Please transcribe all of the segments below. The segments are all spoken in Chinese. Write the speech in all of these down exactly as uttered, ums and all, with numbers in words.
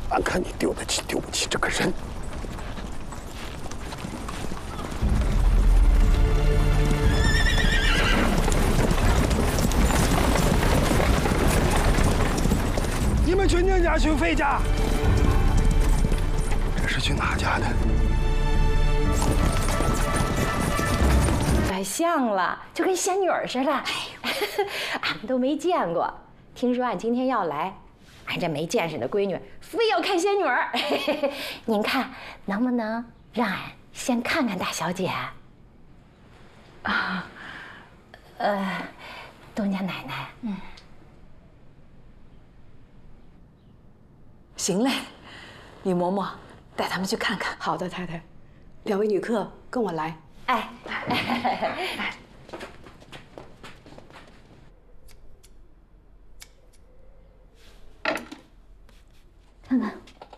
俺看你丢得起丢不起这个人。你们去宁家去费家？这是去哪家的？ 太像了，就跟仙女儿似的。俺们都没见过，听说俺今天要来，俺这没见识的闺女非要看仙女儿。您看能不能让俺先看看大小姐？啊，呃，东家奶奶，嗯， 行嘞，李嬷嬷带他们去看看。 好的，太太，两位女客跟我来。 哎， 哎， 看看，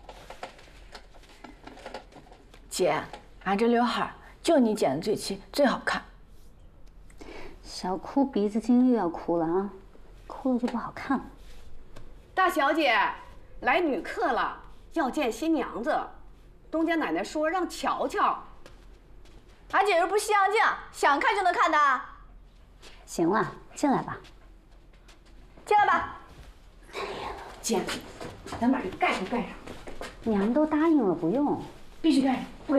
姐，俺这刘海就你剪的最齐，最好看。 小哭鼻子筋又要哭了啊，哭了就不好看了。 大小姐，来女客了，要见新娘子。东家奶奶说让瞧瞧。 俺姐又不是西洋镜，想看就能看的。 行了，进来吧。 进来吧。 姐，咱把这盖上盖上。 娘都答应了，不用。 必须盖上。